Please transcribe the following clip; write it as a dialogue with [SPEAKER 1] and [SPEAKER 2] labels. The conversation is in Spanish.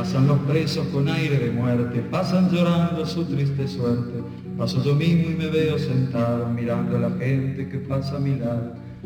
[SPEAKER 1] Pasan los presos con aire de muerte, pasan llorando su triste suerte. Paso yo mismo y me veo sentado, mirando a la gente que pasa a mi lado.